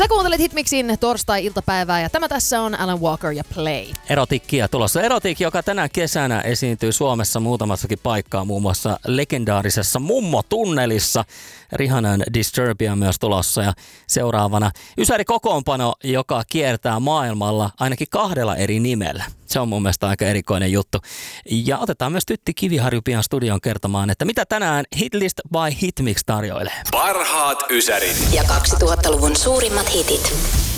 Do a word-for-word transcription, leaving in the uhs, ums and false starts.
Sä kuuntelet Hitmixin torstai-iltapäivää ja tämä tässä on Alan Walker ja Play. Erotiikkia tulossa. Erotiikki, joka tänä kesänä esiintyy Suomessa muutamassakin paikkaa, muun muassa legendaarisessa Mummo-tunnelissa. Rihannan Disturbia myös tulossa ja seuraavana Ysäri kokoonpano, joka kiertää maailmalla ainakin kahdella eri nimellä. Se on mun mielestä aika erikoinen juttu. Ja otetaan myös Tytti Kiviharju pian studion kertomaan, että mitä tänään Hitlist by Hitmix tarjoilee. Parhaat Ysärit ja kaksituhattaluvun suurimmat hitit.